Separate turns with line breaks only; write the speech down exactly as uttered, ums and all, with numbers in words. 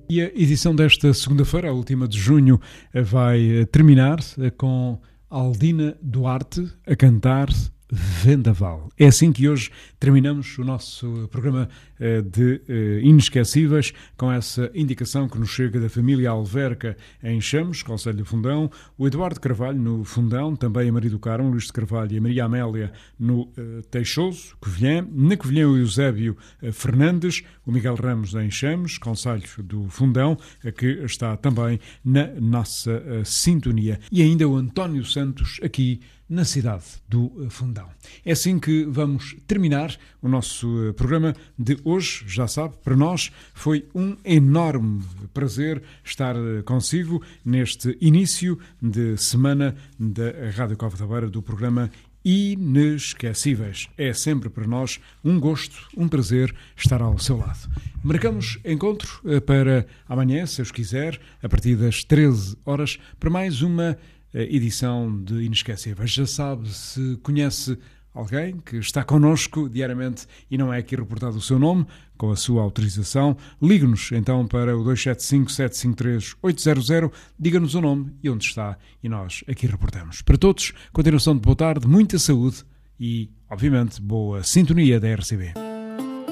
E a edição desta segunda-feira, a última de junho, vai terminar com Aldina Duarte a cantar Vendaval. É assim que hoje terminamos o nosso programa de Inesquecíveis, com essa indicação que nos chega da família Alverca em Chamos, Concelho de Fundão, o Eduardo Carvalho no Fundão, também a Maria do Carmo, Luís de Carvalho e a Maria Amélia no uh, Teixoso, Covilhã, na Covilhã o Eusébio uh, Fernandes, o Miguel Ramos em Chamos, Concelho do Fundão, uh, que está também na nossa uh, sintonia, e ainda o António Santos aqui na cidade do Fundão. É assim que vamos terminar o nosso programa de hoje. Já sabe, para nós foi um enorme prazer estar consigo neste início de semana da Rádio Cova da Beira, do programa Inesquecíveis. É sempre para nós um gosto, um prazer estar ao seu lado. Marcamos encontro para amanhã, se Deus quiser, a partir das treze horas, para mais uma edição de Inesquecíveis. Já sabe, se conhece alguém que está connosco diariamente e não é aqui reportado o seu nome, com a sua autorização, ligue-nos então para o dois sete cinco, sete cinco três, oito zero zero, diga-nos o nome e onde está e nós aqui reportamos. Para todos, continuação de boa tarde, muita saúde e, obviamente, boa sintonia da R C B.